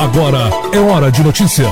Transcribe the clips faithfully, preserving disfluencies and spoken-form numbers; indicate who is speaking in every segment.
Speaker 1: Agora é hora de notícias.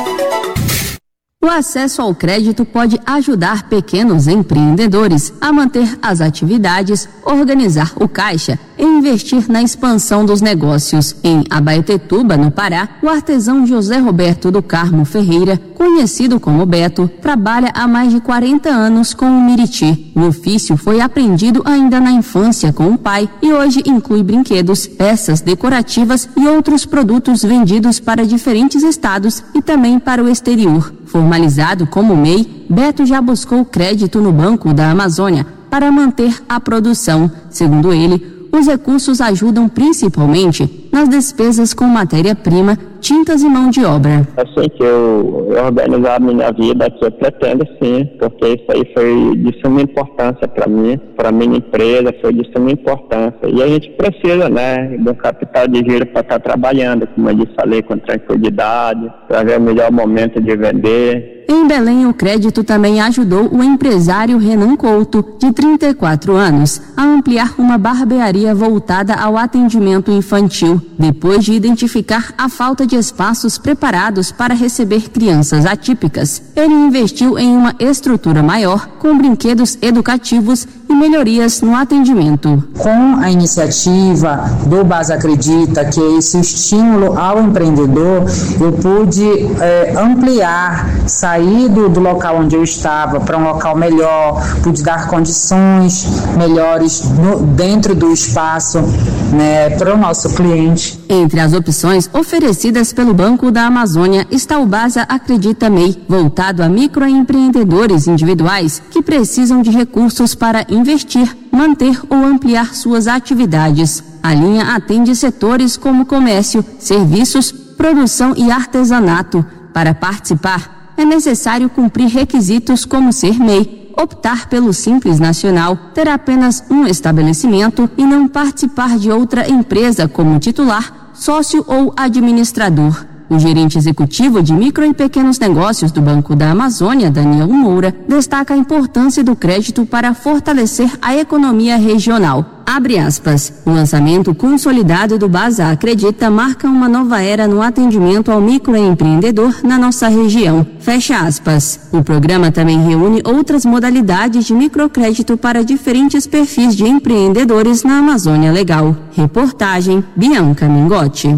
Speaker 2: O acesso ao crédito pode ajudar pequenos empreendedores a manter as atividades, organizar o caixa e investir na expansão dos negócios. Em Abaetetuba, no Pará, o artesão José Roberto do Carmo Ferreira, conhecido como Beto, trabalha há mais de quarenta anos com o miriti. O ofício foi aprendido ainda na infância com o pai e hoje inclui brinquedos, peças decorativas e outros produtos vendidos para diferentes estados e também para o exterior. Formalizado como M E I, Beto já buscou crédito no Banco da Amazônia para manter a produção. Segundo ele, os recursos ajudam principalmente nas despesas com matéria-prima, tintas e mão de obra.
Speaker 3: Assim que eu organizar a minha vida, que eu pretendo sim, porque isso aí foi de suma importância para mim, para a minha empresa, foi de suma importância. E a gente precisa, né, de um capital de giro para estar trabalhando, como eu disse, falei, com tranquilidade, para ver o melhor momento de vender.
Speaker 2: Em Belém, o crédito também ajudou o empresário Renan Couto, de trinta e quatro anos, a ampliar uma barbearia voltada ao atendimento infantil, depois de identificar a falta de espaços preparados para receber crianças atípicas. Ele investiu em uma estrutura maior, com brinquedos educativos e melhorias no atendimento.
Speaker 4: Com a iniciativa do Base Acredita, que é esse estímulo ao empreendedor, eu pude é, ampliar, sair do, do local onde eu estava para um local melhor, pude dar condições melhores no, dentro do espaço, né, para o nosso cliente.
Speaker 2: Entre as opções oferecidas pelo Banco da Amazônia está o Base Acredita M E I, voltado a microempreendedores individuais que precisam de recursos para investir, manter ou ampliar suas atividades. A linha atende setores como comércio, serviços, produção e artesanato. Para participar, é necessário cumprir requisitos como ser M E I, optar pelo Simples Nacional, ter apenas um estabelecimento e não participar de outra empresa como titular, sócio ou administrador. O gerente executivo de micro e pequenos negócios do Banco da Amazônia, Daniel Moura, destaca a importância do crédito para fortalecer a economia regional. Abre aspas. O lançamento consolidado do Base Acredita marca uma nova era no atendimento ao microempreendedor na nossa região. Fecha aspas. O programa também reúne outras modalidades de microcrédito para diferentes perfis de empreendedores na Amazônia Legal. Reportagem Bianca Mingotti.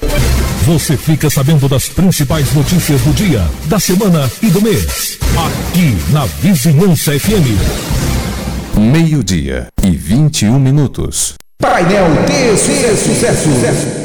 Speaker 1: Você fica sabendo das principais notícias do dia, da semana e do mês. Aqui na Vizinhança F M.
Speaker 5: Meio-dia e vinte e um minutos.
Speaker 6: Painel T C Sucesso.